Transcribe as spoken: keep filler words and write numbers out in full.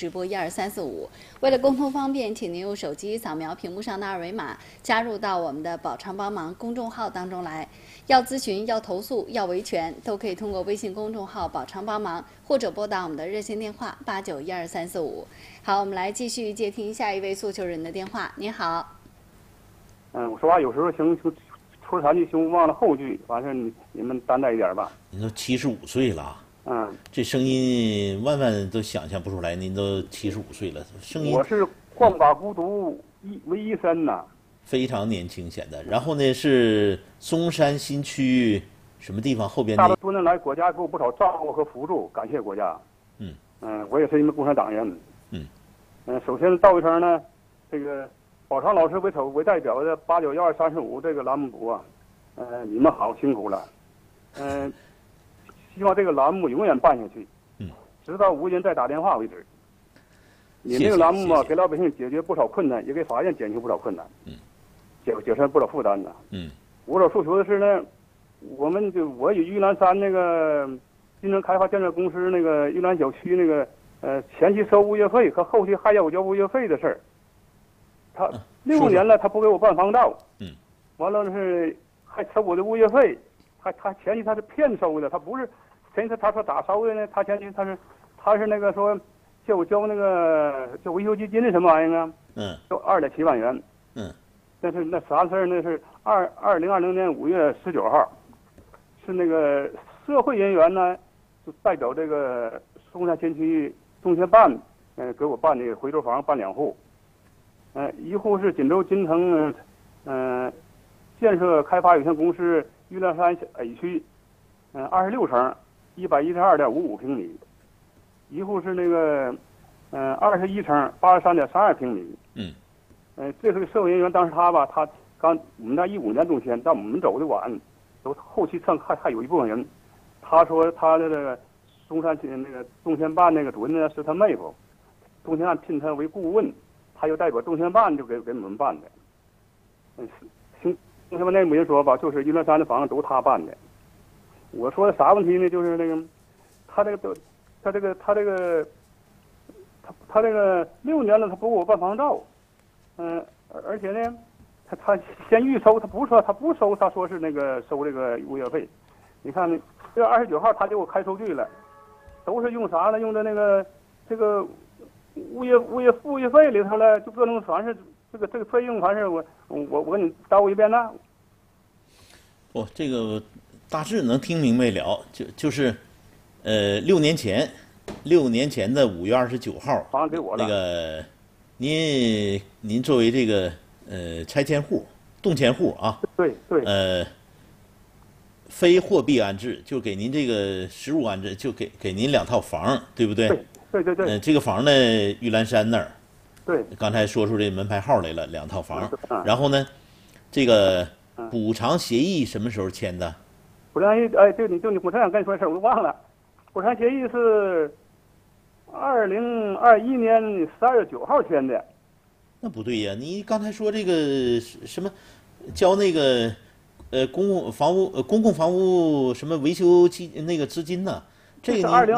直播一二三四五。为了沟通方便，请您用手机扫描屏幕上的二维码，加入到我们的宝昌帮忙公众号当中来。要咨询、要投诉、要维权，都可以通过微信公众号“宝昌帮忙”，或者拨打我们的热线电话八九一二三四五。好，我们来继续接听下一位诉求人的电话。您好。 嗯，我说话有时候行出出残疾行忘了后句，完事你你们担待一点吧。 您都七十五岁了， 嗯， 这声音万万都想象不出来，您都七十五岁了，声音我是鹳把孤独一为一身呐。 非常年轻显得。然后呢是松山新区什么地方后边大那？ 多年来国家给我不少照顾和扶助，感谢国家。 嗯嗯，我也是一名共产党员。 嗯嗯，首先道一声呢，这个宝昌老师为首为代表的八九幺二三十五这个栏目组啊，呃，你们好辛苦了。嗯、希望这个栏目永远办下去。 嗯， 直到无人再打电话为止。你谢谢这个栏目啊， 谢谢给老百姓解决不少困难，也给法院减轻不少困难。 嗯， 解解决不少负担呢。 嗯我所诉求的是呢，我们就我与玉兰山那个金城开发建设公司那个玉兰小区那个呃前期收物业费和后期还要交物业费的事儿，他嗯六年了他不给我办防盗， 嗯， 完了是还收我的物业费，他他前期他是骗收的，他不是前期他说咋收的呢？他前期他是他是那个说叫我交那个叫维修基金的什么玩意儿啊？ 嗯就二点七万元。 嗯但是那啥事儿呢？是二二零二零年五月十九号，是那个社会人员呢，就代表这个松山新区中协办，嗯、呃，给我办这个回收房办两户，呃，一户是锦州金城，嗯、呃，建设开发有限公司玉兰山 A 区，嗯、呃，二十六层，一百一十二点五五平米，一户是那个，嗯、呃，二十一层，八十三点三二平米。 嗯。 呃，这是个社会人员，当时他吧，他刚我们那一五年动迁，但我们走的晚，都后期剩还还有一部分人。他说他的这个中山区那个动迁办那个主任呢是他妹夫，动迁办聘他为顾问，他就代表动迁办就给给我们办的。嗯，行，动迁办那个人说吧，就是玉兰山的房子都他办的。我说的啥问题呢？就是那个他这个都他这个他这个他他这个六年了，他不给我办房照。嗯，而而且呢，他他先预收，他不说他不收，他说是那个收这个物业费。你看呢，这二十九号他给我开收据了，都是用啥呢？用的那个这个物业物业物业费里头了，就各种凡是这个这个费用，凡是我我我给你叨过一遍呢。 哦，这个大致能听明白了，就就是，呃，六年前，六年前的五月二十九号， 房子给我了。 那个。您您作为这个呃拆迁户、动迁户啊， 对对， 呃，非货币安置，就给您这个实物安置，就给给您两套房，对不对？ 对对对对。 呃，这个房呢，玉兰山那儿。 对。 刚才说出这门牌号来了，两套房。然后呢，这个补偿协议什么时候签的？ 补偿协议，哎，对，你就你我正想跟你说事儿，我都忘了。补偿协议是。二零二一年十二月九号签的， 那不对呀！你刚才说这个什么，交那个，呃，公共房屋、呃公共房屋什么维修基那个资金呢？这个你。